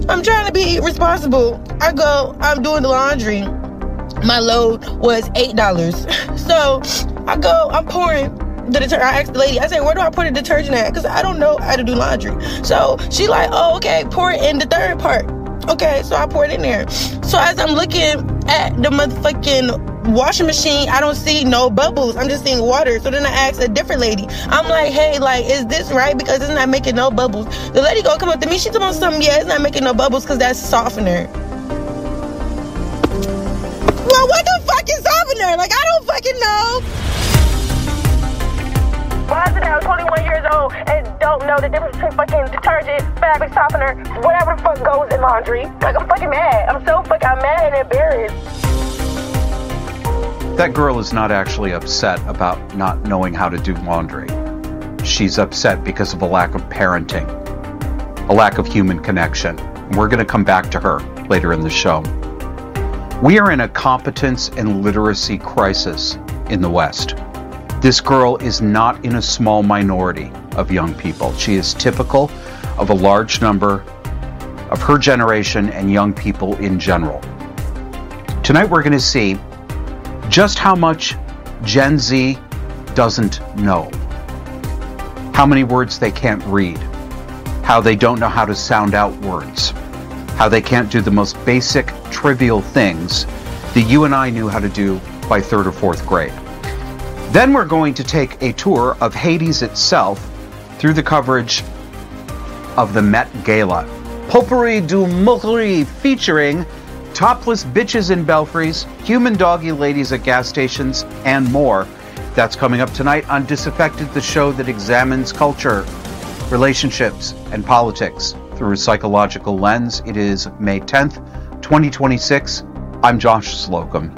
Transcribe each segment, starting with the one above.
I'm trying to be responsible. I'm doing the laundry. My load was $8. So I'm pouring the detergent. I asked the lady, I said, where do I put the detergent at? Because I don't know how to do laundry. So she like, oh, okay, pour it in the third part. Okay, so I pour it in there. So as I'm looking at the motherfucking washing machine, I don't see no bubbles. I'm just seeing water. So then I asked a different lady. I'm like, hey, like, is this right? Because it's not making no bubbles. The lady go come up to me. She talking about something. Yeah, it's not making no bubbles because that's softener. Well, what the fuck is softener? Like, I don't fucking know. Why is it that I'm 21 years old and don't know the difference between fucking detergent, fabric softener, whatever the fuck goes in laundry? Like, I'm fucking mad. I'm mad and embarrassed. That girl is not actually upset about not knowing how to do laundry. She's upset because of a lack of parenting, a lack of human connection. And we're going to come back to her later in the show. We are in a competence and literacy crisis in the West. This girl is not in a small minority of young people. She is typical of a large number of her generation and young people in general. Tonight we're going to see just how much Gen Z doesn't know, how many words they can't read, how they don't know how to sound out words, how they can't do the most basic, trivial things that you and I knew how to do by 3rd or 4th grade. Then we're going to take a tour of Hades itself through the coverage of the Met Gala. Potpourri du Moquerie featuring topless bitches in belfries, human doggy ladies at gas stations, and more. That's coming up tonight on Disaffected, the show that examines culture, relationships, and politics through a psychological lens. It is May 10th, 2026. I'm Josh Slocum.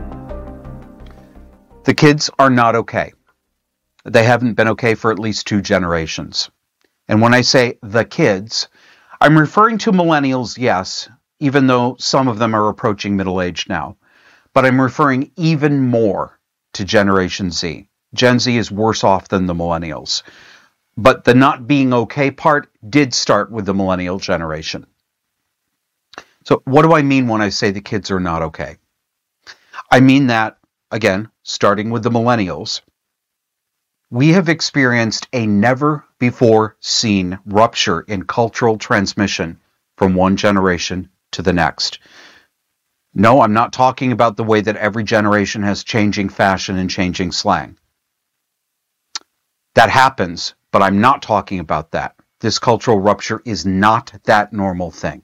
The kids are not okay. They haven't been okay for at least 2 generations. And when I say the kids, I'm referring to millennials, yes, even though some of them are approaching middle age now. But I'm referring even more to Generation Z. Gen Z is worse off than the millennials. But the not being okay part did start with the millennial generation. So what do I mean when I say the kids are not okay? I mean that, again, starting with the millennials, we have experienced a never-before-seen rupture in cultural transmission from one generation to the next. No, I'm not talking about the way that every generation has changing fashion and changing slang. That happens, but I'm not talking about that. This cultural rupture is not that normal thing.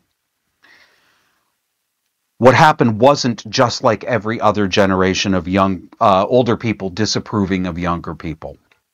What happened wasn't just like every other generation of older people disapproving of younger people.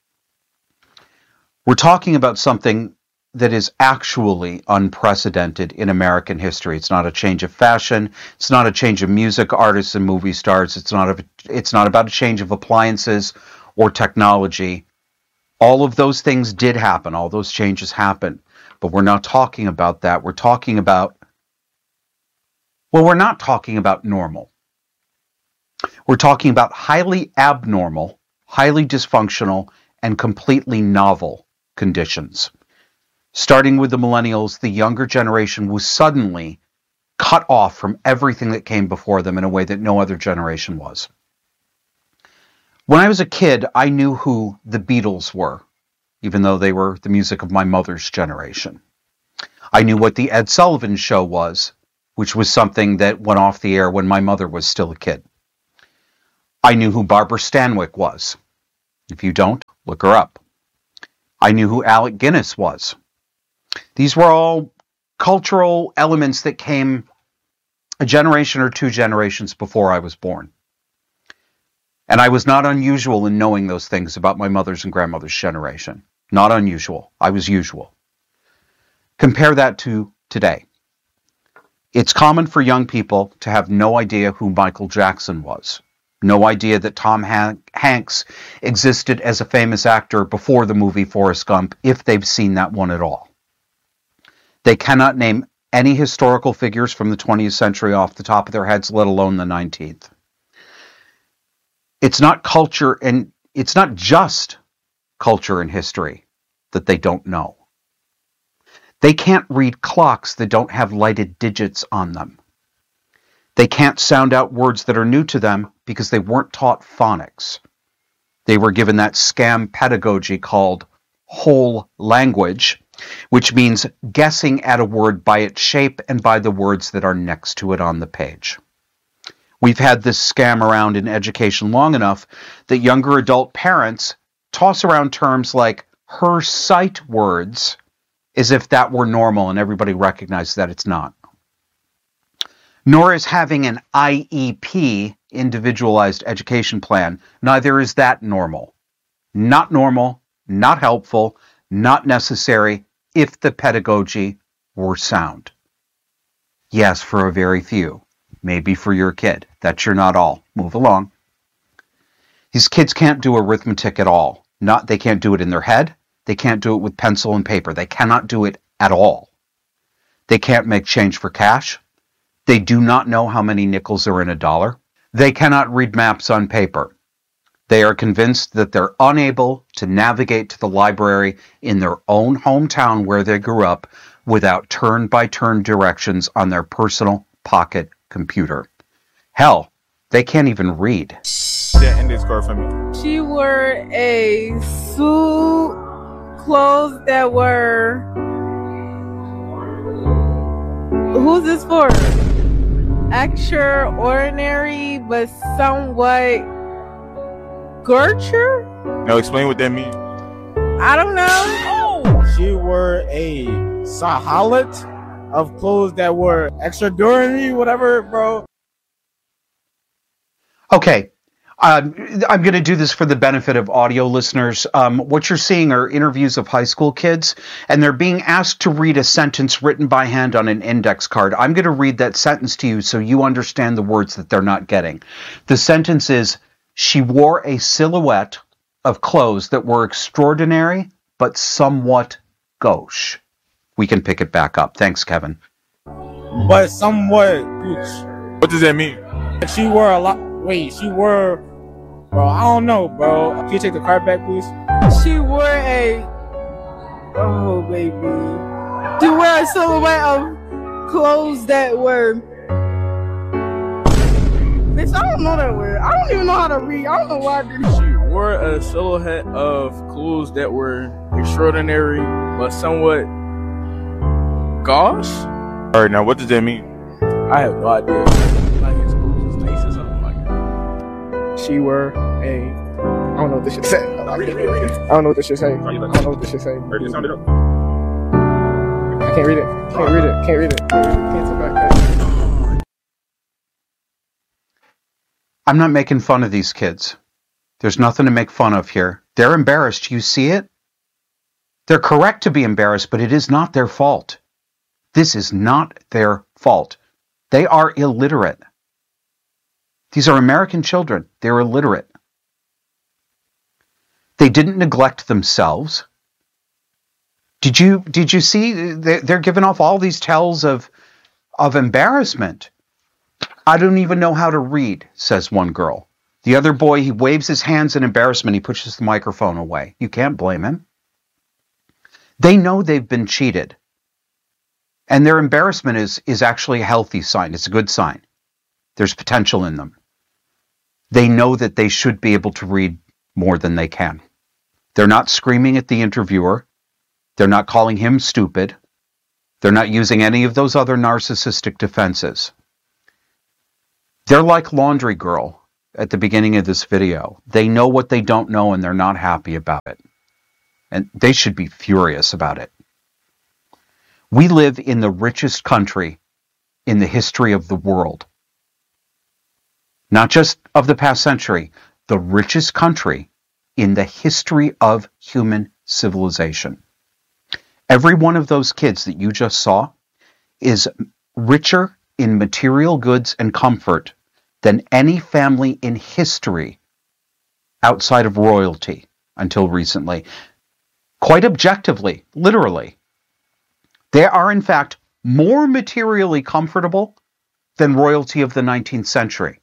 We're talking about something that is actually unprecedented in American history. It's not a change of fashion. It's not a change of music artists and movie stars. It's not about a change of appliances or technology. All of those things did happen. All those changes happened. But we're not talking about that. We're talking about we're not talking about normal. We're talking about highly abnormal, highly dysfunctional, and completely novel conditions. Starting with the millennials, the younger generation was suddenly cut off from everything that came before them in a way that no other generation was. When I was a kid, I knew who the Beatles were, even though they were the music of my mother's generation. I knew what the Ed Sullivan Show was, which was something that went off the air when my mother was still a kid. I knew who Barbara Stanwyck was. If you don't, look her up. I knew who Alec Guinness was. These were all cultural elements that came a generation or 2 generations before I was born. And I was not unusual in knowing those things about my mother's and grandmother's generation. Not unusual. I was usual. Compare that to today. It's common for young people to have no idea who Michael Jackson was. No idea that Tom Hanks existed as a famous actor before the movie Forrest Gump, if they've seen that one at all. They cannot name any historical figures from the 20th century off the top of their heads, let alone the 19th. It's not culture, and it's not just culture and history that they don't know. They can't read clocks that don't have lighted digits on them. They can't sound out words that are new to them because they weren't taught phonics. They were given that scam pedagogy called whole language, which means guessing at a word by its shape and by the words that are next to it on the page. We've had this scam around in education long enough that younger adult parents toss around terms like her sight words as if that were normal, and everybody recognizes that it's not. Nor is having an IEP, individualized education plan, neither is that normal. Not normal, not helpful, not necessary if the pedagogy were sound. Yes, for a very few. Maybe for your kid. That's your not all. Move along. These kids can't do arithmetic at all. They can't do it in their head. They can't do it with pencil and paper. They cannot do it at all. They can't make change for cash. They do not know how many nickels are in a dollar. They cannot read maps on paper. They are convinced that they're unable to navigate to the library in their own hometown where they grew up without turn-by-turn directions on their personal pocket computer. Hell, they can't even read. That index card for me. She wore a suit, clothes that were... Who's this for? Extraordinary, but somewhat Gertrude? Now explain what that means. I don't know. She wore a sahalat of clothes that were extraordinary, whatever, bro. Okay, I'm going to do this for the benefit of audio listeners. What you're seeing are interviews of high school kids, and they're being asked to read a sentence written by hand on an index card. I'm going to read that sentence to you so you understand the words that they're not getting. The sentence is, she wore a silhouette of clothes that were extraordinary, but somewhat gauche. We can pick it back up. Thanks, Kevin. But somewhat gooch. What does that mean? She wore a lot. Wait, she wore... Bro, I don't know, bro. Can you take the card back, please? She wore a... Oh, baby. She wore a silhouette of clothes that were... Bitch, I don't know that word. I don't even know how to read. I don't know why I did this. She wore a silhouette of clothes that were extraordinary, but somewhat gauche. All right, now what does that mean? I have no idea. Like his clothes was nice or something like that. She wore a... I don't know what this shit say. I don't know what this shit say. I don't know what this shit say. I can't read it. Can't read it. Can't read it. Can't sit back. I'm not making fun of these kids. There's nothing to make fun of here. They're embarrassed. You see it? They're correct to be embarrassed, but it is not their fault. This is not their fault. They are illiterate. These are American children. They're illiterate. They didn't neglect themselves. Did you see? They're giving off all these tells of embarrassment. I don't even know how to read, says one girl. The other boy, he waves his hands in embarrassment. He pushes the microphone away. You can't blame him. They know they've been cheated. And their embarrassment is actually a healthy sign. It's a good sign. There's potential in them. They know that they should be able to read more than they can. They're not screaming at the interviewer. They're not calling him stupid. They're not using any of those other narcissistic defenses. They're like Laundry Girl at the beginning of this video. They know what they don't know and they're not happy about it. And they should be furious about it. We live in the richest country in the history of the world. Not just of the past century, the richest country in the history of human civilization. Every one of those kids that you just saw is richer in material goods and comfort than any family in history outside of royalty until recently. Quite objectively, literally. They are, in fact, more materially comfortable than royalty of the 19th century.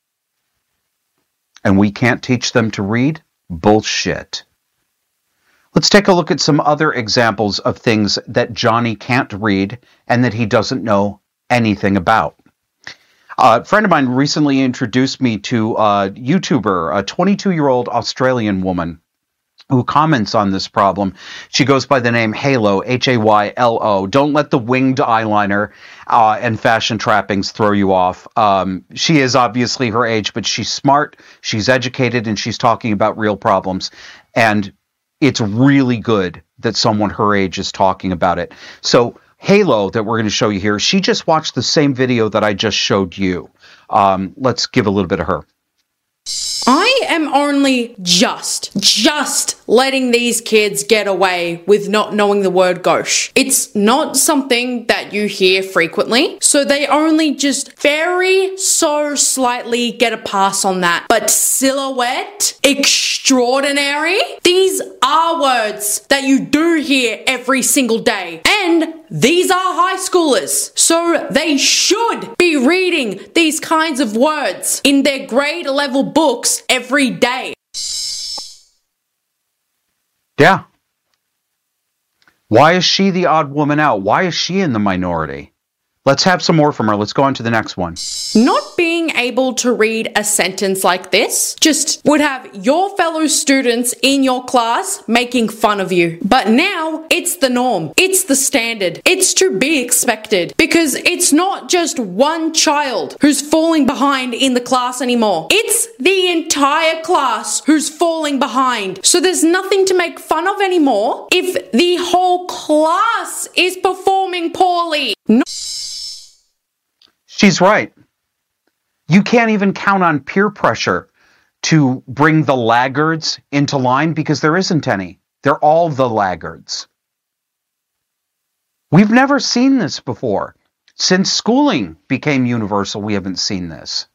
And we can't teach them to read? Bullshit. Let's take a look at some other examples of things that Johnny can't read and that he doesn't know anything about. A friend of mine recently introduced me to a YouTuber, a 22-year-old Australian woman who comments on this problem. She goes by the name Haylo, Haylo. Don't let the winged eyeliner and fashion trappings throw you off. She is obviously her age, but she's smart, she's educated, and she's talking about real problems. And it's really good that someone her age is talking about it. So Haylo, that we're going to show you here, she just watched the same video that I just showed you. Let's give a little bit of her. I am only just letting these kids get away with not knowing the word gauche. It's not something that you hear frequently, so they only just very so slightly get a pass on that. But silhouette, extraordinary, these are words that you do hear every single day. And these are high schoolers, so they should be reading these kinds of words in their grade level books every day. Yeah. Why is she the odd woman out? Why is she in the minority? Let's have some more from her. Let's go on to the next one. Not being able to read a sentence like this just would have your fellow students in your class making fun of you. But now it's the norm. It's the standard. It's to be expected because it's not just one child who's falling behind in the class anymore. It's the entire class who's falling behind. So there's nothing to make fun of anymore if the whole class is performing poorly. She's right. You can't even count on peer pressure to bring the laggards into line because there isn't any. They're all the laggards. We've never seen this before. Since schooling became universal, we haven't seen this.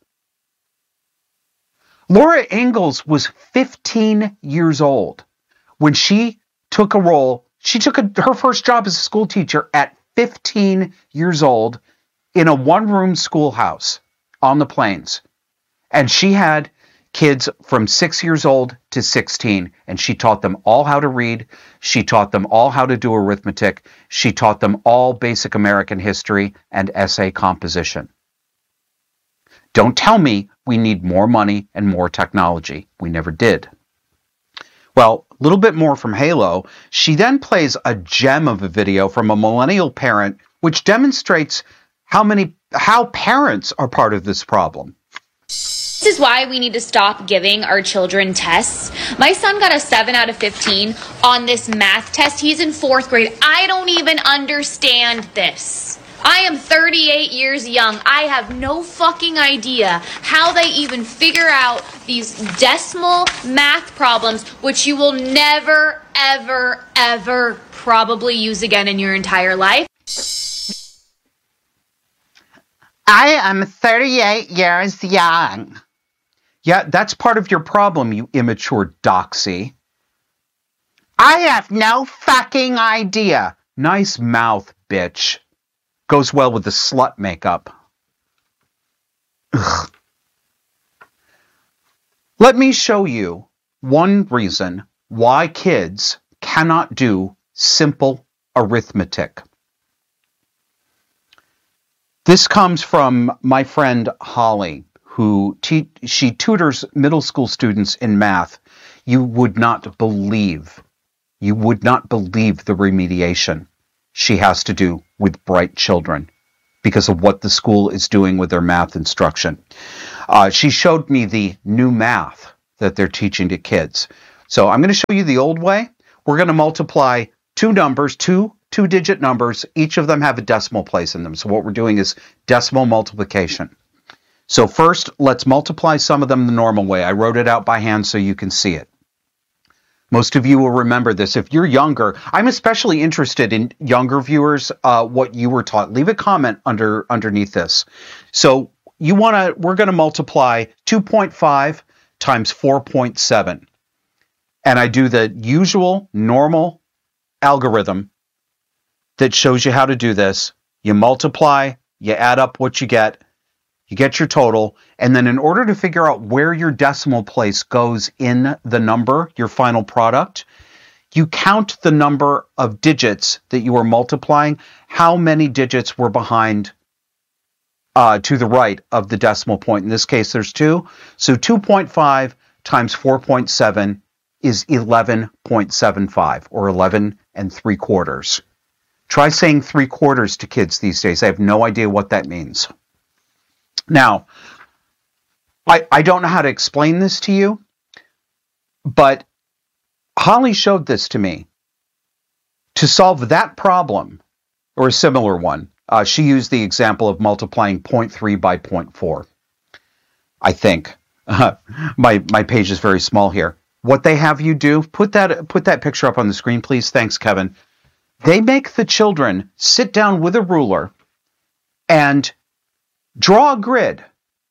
Laura Ingalls was 15 years old when she took a role. She took her first job as a school teacher at 15 years old in a one-room schoolhouse on the plains. And she had kids from 6 years old to 16, and she taught them all how to read. She taught them all how to do arithmetic. She taught them all basic American history and essay composition. Don't tell me we need more money and more technology. We never did. Well, a little bit more from Haylo. She then plays a gem of a video from a millennial parent, which demonstrates how parents are part of this problem. This is why we need to stop giving our children tests. My son got a 7 out of 15 on this math test. He's in 4th grade. I don't even understand this. I am 38 years young. I have no fucking idea how they even figure out these decimal math problems, which you will never, ever, ever probably use again in your entire life. I am 38 years young. Yeah, that's part of your problem, you immature doxy. I have no fucking idea. Nice mouth, bitch. Goes well with the slut makeup. Ugh. Let me show you one reason why kids cannot do simple arithmetic. This comes from my friend Holly, who she tutors middle school students in math. You would not believe the remediation she has to do with bright children because of what the school is doing with their math instruction. She showed me the new math that they're teaching to kids. So I'm going to show you the old way. We're going to multiply two numbers, two-digit numbers. Each of them have a decimal place in them. So what we're doing is decimal multiplication. So first, let's multiply some of them the normal way. I wrote it out by hand so you can see it. Most of you will remember this. If you're younger, I'm especially interested in younger viewers, what you were taught. Leave a comment underneath this. So we're going to multiply 2.5 times 4.7. And I do the usual normal algorithm that shows you how to do this. You multiply, you add up what you get your total, and then in order to figure out where your decimal place goes in the number, your final product, you count the number of digits that you are multiplying, how many digits were behind to the right of the decimal point. In this case, there's 2. So 2.5 times 4.7 is 11.75, or 11 3/4. Try saying 3/4 to kids these days. I have no idea what that means. Now, I don't know how to explain this to you, but Holly showed this to me. To solve that problem, or a similar one, she used the example of multiplying 0.3 by 0.4. I think. My page is very small here. What they have you do, put that picture up on the screen, please. Thanks, Kevin. They make the children sit down with a ruler and draw a grid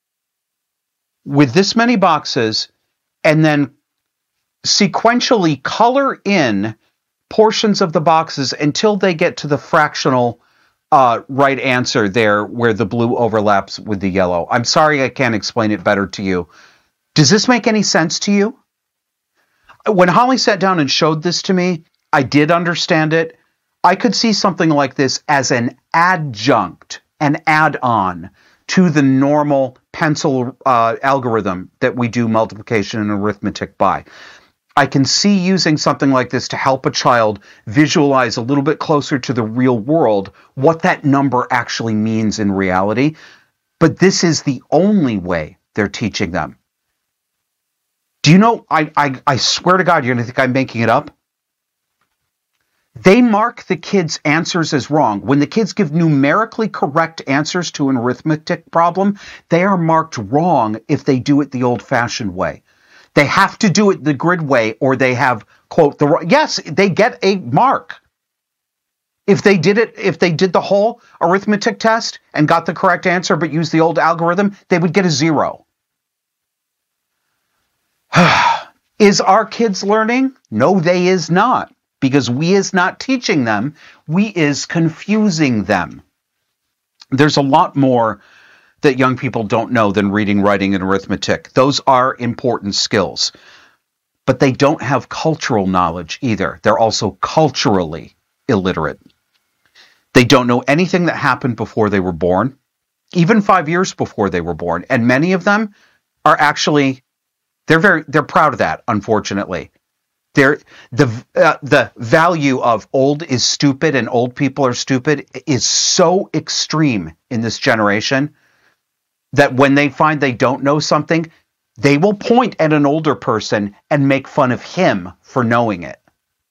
with this many boxes, and then sequentially color in portions of the boxes until they get to the fractional right answer there where the blue overlaps with the yellow. I'm sorry I can't explain it better to you. Does this make any sense to you? When Holly sat down and showed this to me, I did understand it. I could see something like this as an adjunct, an add-on to the normal pencil algorithm that we do multiplication and arithmetic by. I can see using something like this to help a child visualize a little bit closer to the real world what that number actually means in reality. But this is the only way they're teaching them. Do you know, I swear to God, you're going to think I'm making it up. They mark the kids' answers as wrong. When the kids give numerically correct answers to an arithmetic problem, they are marked wrong if they do it the old-fashioned way. They have to do it the grid way, or they have, quote, yes, they get a mark. If they did the whole arithmetic test and got the correct answer but used the old algorithm, they would get a 0. Is our kids learning? No, they is not. Because we is not teaching them, we is confusing them. There's a lot more that young people don't know than reading, writing, and arithmetic. Those are important skills. But they don't have cultural knowledge either. They're also culturally illiterate. They don't know anything that happened before they were born, even 5 years before they were born. And many of them are actually, they're proud of that, unfortunately. The value of old is stupid and old people are stupid is so extreme in this generation that when they find they don't know something, they will point at an older person and make fun of him for knowing it.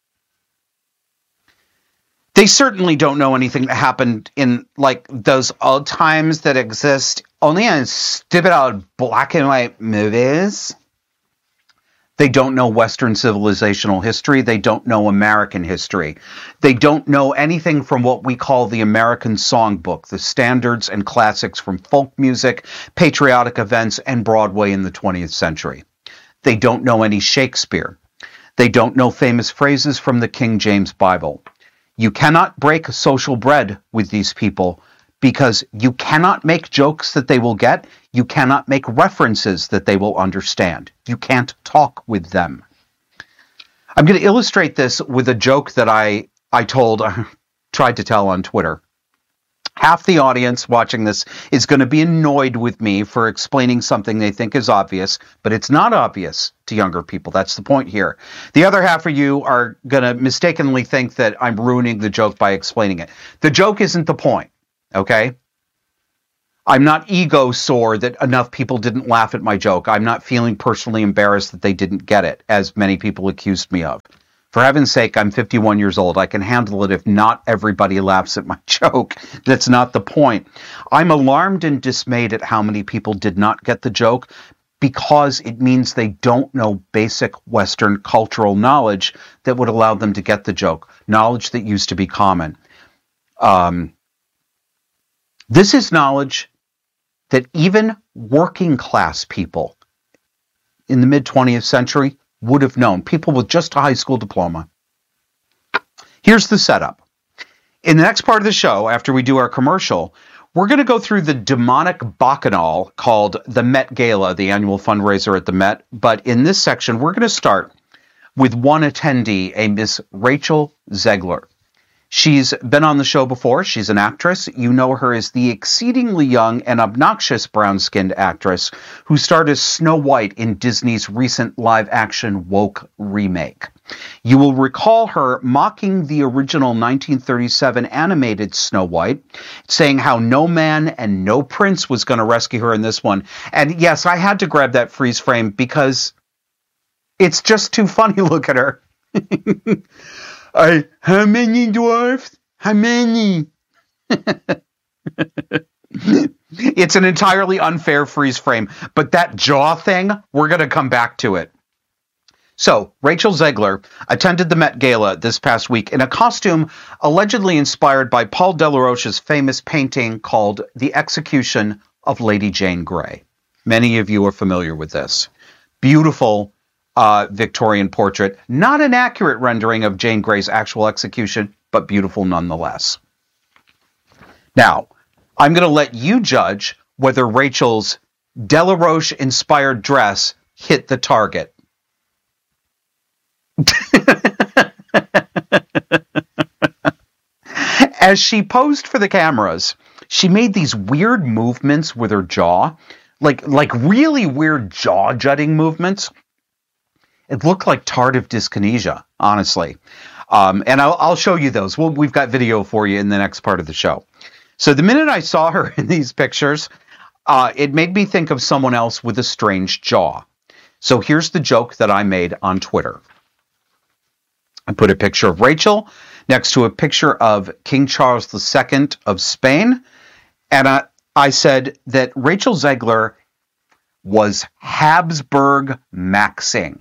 They certainly don't know anything that happened in like those old times that exist only in stupid old black and white movies. They don't know Western civilizational history. They don't know American history. They don't know anything from what we call the American songbook, the standards and classics from folk music, patriotic events, and Broadway in the 20th century. They don't know any Shakespeare. They don't know famous phrases from the King James Bible. You cannot break social bread with these people because you cannot make jokes that they will get. You cannot make references that they will understand. You can't talk with them. I'm going to illustrate this with a joke that I tried to tell on Twitter. Half the audience watching this is going to be annoyed with me for explaining something they think is obvious, but it's not obvious to younger people. That's the point here. The other half of you are going to mistakenly think that I'm ruining the joke by explaining it. The joke isn't the point, okay? I'm not ego sore that enough people didn't laugh at my joke. I'm not feeling personally embarrassed that they didn't get it, as many people accused me of. For heaven's sake, I'm 51 years old. I can handle it if not everybody laughs at my joke. That's not the point. I'm alarmed and dismayed at how many people did not get the joke because it means they don't know basic Western cultural knowledge that would allow them to get the joke. Knowledge that used to be common. This is knowledge that even working class people in the mid-20th century would have known. People with just a high school diploma. Here's the setup. In the next part of the show, after we do our commercial, we're going to go through the demonic bacchanal called the Met Gala, the annual fundraiser at the Met. But in this section, we're going to start with one attendee, a Miss Rachel Zegler. She's been on the show before. She's an actress. You know her as the exceedingly young and obnoxious brown-skinned actress who starred as Snow White in Disney's recent live-action woke remake. You will recall her mocking the original 1937 animated Snow White, saying how no man and no prince was going to rescue her in this one. And yes, I had to grab that freeze frame because it's just too funny. Look at her. How many dwarfs? How many? It's an entirely unfair freeze frame, but that jaw thing, we're going to come back to it. So, Rachel Zegler attended the Met Gala this past week in a costume allegedly inspired by Paul Delaroche's famous painting called The Execution of Lady Jane Grey. Many of you are familiar with this. Beautiful Victorian portrait. Not an accurate rendering of Jane Grey's actual execution, but beautiful nonetheless. Now, I'm going to let you judge whether Rachel's Delaroche-inspired dress hit the target. As she posed for the cameras, she made these weird movements with her jaw, like really weird jaw-jutting movements. It looked like tardive dyskinesia, honestly. And I'll show you those. We've got video for you in the next part of the show. So the minute I saw her in these pictures, it made me think of someone else with a strange jaw. So here's the joke that I made on Twitter. I put a picture of Rachel next to a picture of King Charles II of Spain. And I said that Rachel Zegler was Habsburg maxing.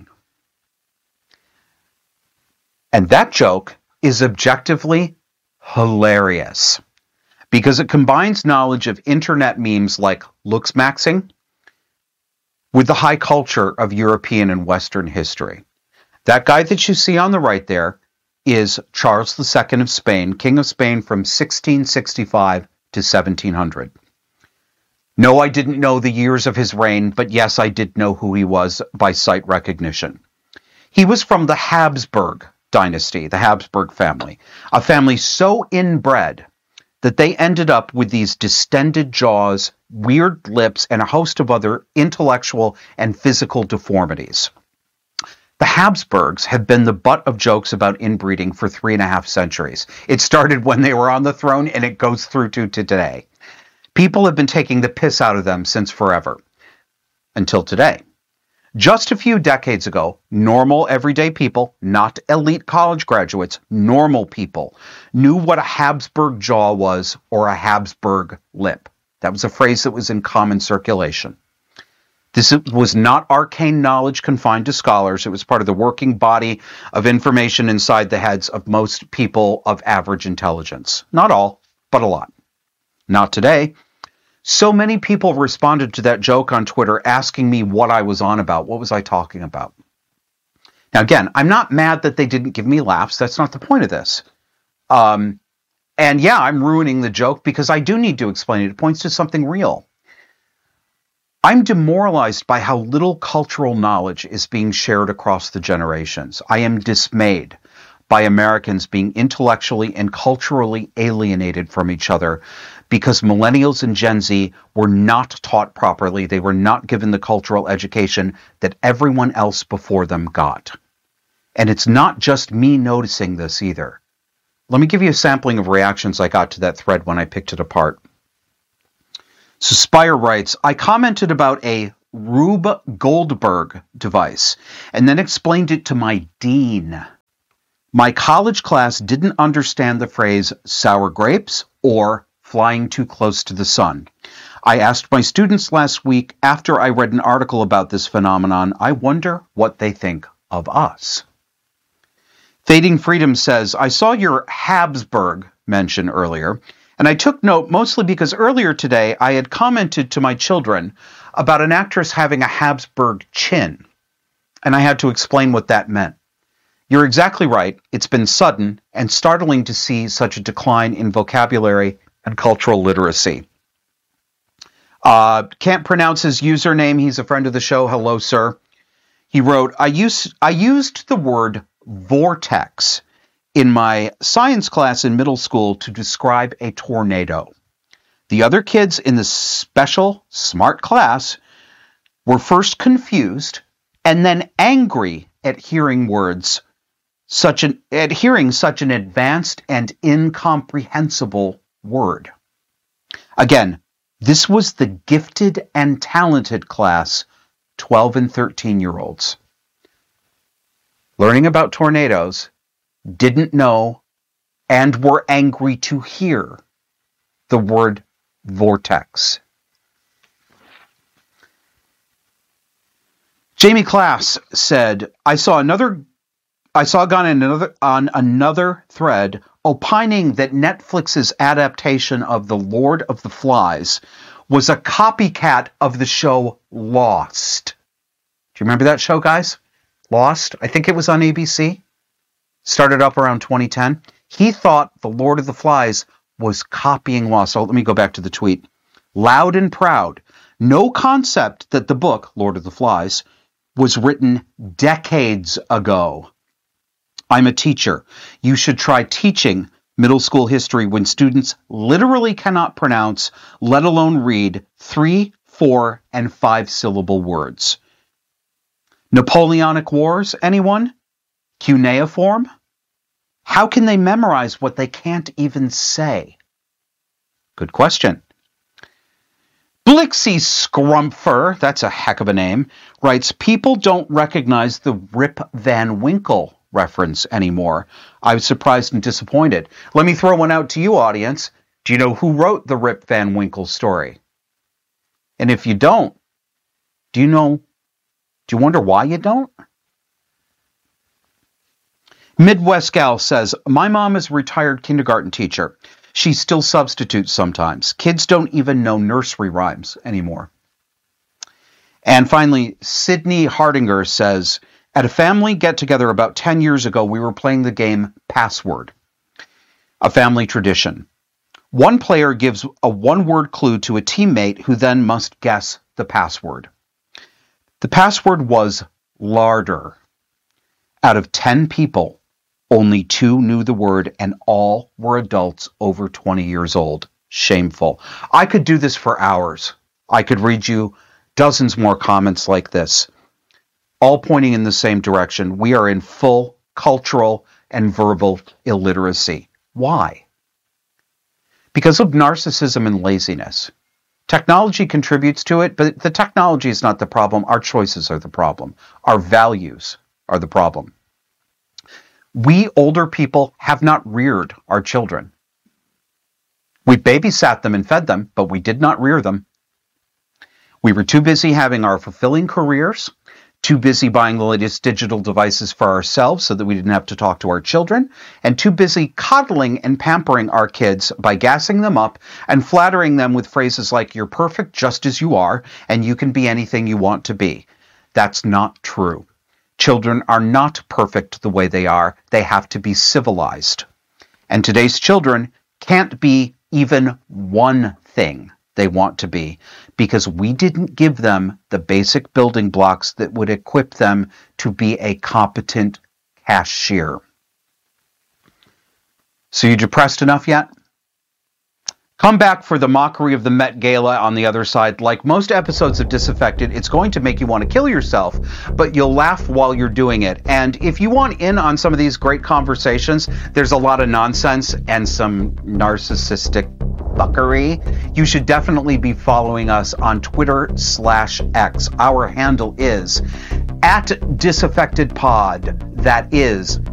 And that joke is objectively hilarious because it combines knowledge of internet memes like looks maxing with the high culture of European and Western history. That guy that you see on the right there is Charles II of Spain, King of Spain from 1665 to 1700. No, I didn't know the years of his reign, but yes, I did know who he was by sight recognition. He was from the Habsburg dynasty, the Habsburg family, a family so inbred that they ended up with these distended jaws, weird lips, and a host of other intellectual and physical deformities. The Habsburgs have been the butt of jokes about inbreeding for 3.5 centuries. It started when they were on the throne, and it goes through to today. People have been taking the piss out of them since forever, until today. Just a few decades ago, normal everyday people, not elite college graduates, normal people, knew what a Habsburg jaw was or a Habsburg lip. That was a phrase that was in common circulation. This was not arcane knowledge confined to scholars. It was part of the working body of information inside the heads of most people of average intelligence. Not all, but a lot. Not today. So many people responded to that joke on Twitter asking me what I was on about. What was I talking about? Now, again, I'm not mad that they didn't give me laughs. That's not the point of this. And yeah, I'm ruining the joke because I do need to explain it. It points to something real. I'm demoralized by how little cultural knowledge is being shared across the generations. I am dismayed by Americans being intellectually and culturally alienated from each other because millennials and Gen Z were not taught properly. They were not given the cultural education that everyone else before them got. And it's not just me noticing this either. Let me give you a sampling of reactions I got to that thread when I picked it apart. So Spire writes, I commented about a Rube Goldberg device and then explained it to my dean. My college class didn't understand the phrase sour grapes or flying too close to the sun. I asked my students last week after I read an article about this phenomenon, I wonder what they think of us. Fading Freedom says, I saw your Habsburg mention earlier, and I took note mostly because earlier today I had commented to my children about an actress having a Habsburg chin, and I had to explain what that meant. You're exactly right. It's been sudden and startling to see such a decline in vocabulary and cultural literacy. Can't pronounce his username. He's a friend of the show. Hello, sir. He wrote, I used the word vortex in my science class in middle school to describe a tornado. The other kids in the special smart class were first confused and then angry at hearing such an advanced and incomprehensible word. Again, this was the gifted and talented class, 12 and 13-year-olds. Learning about tornadoes, didn't know, and were angry to hear the word vortex. Jamie Class said, I saw a guy on another thread opining that Netflix's adaptation of The Lord of the Flies was a copycat of the show Lost. Do you remember that show, guys? Lost? I think it was on ABC. Started up around 2010. He thought The Lord of the Flies was copying Lost. So let me go back to the tweet. Loud and proud. No concept that the book, Lord of the Flies, was written decades ago. I'm a teacher. You should try teaching middle school history when students literally cannot pronounce, let alone read, 3, 4, and 5-syllable words. Napoleonic Wars, anyone? Cuneiform? How can they memorize what they can't even say? Good question. Blixie Scrumpfer, that's a heck of a name, writes, people don't recognize the Rip Van Winkle reference anymore. I was surprised and disappointed. Let me throw one out to you, audience. Do you know who wrote the Rip Van Winkle story? And if you don't, do you wonder why you don't? Midwest Gal says, my mom is a retired kindergarten teacher. She still substitutes sometimes. Kids don't even know nursery rhymes anymore. And finally, Sydney Hardinger says, at a family get-together about 10 years ago, we were playing the game Password, a family tradition. One player gives a one-word clue to a teammate who then must guess the password. The password was larder. Out of 10 people, only 2 knew the word, and all were adults over 20 years old. Shameful. I could do this for hours. I could read you dozens more comments like this, all pointing in the same direction. We are in full cultural and verbal illiteracy. Why? Because of narcissism and laziness. Technology contributes to it, but the technology is not the problem. Our choices are the problem. Our values are the problem. We older people have not reared our children. We babysat them and fed them, but we did not rear them. We were too busy having our fulfilling careers, too busy buying the latest digital devices for ourselves so that we didn't have to talk to our children, and too busy coddling and pampering our kids by gassing them up and flattering them with phrases like, you're perfect just as you are, and you can be anything you want to be. That's not true. Children are not perfect the way they are. They have to be civilized. And today's children can't be even one thing they want to be, because we didn't give them the basic building blocks that would equip them to be a competent cashier. So you depressed enough yet? Come back for the mockery of the Met Gala on the other side. Like most episodes of Disaffected, it's going to make you want to kill yourself, but you'll laugh while you're doing it. And if you want in on some of these great conversations, there's a lot of nonsense and some narcissistic fuckery. You should definitely be following us on Twitter/X. Our handle is @DisaffectedPod. That is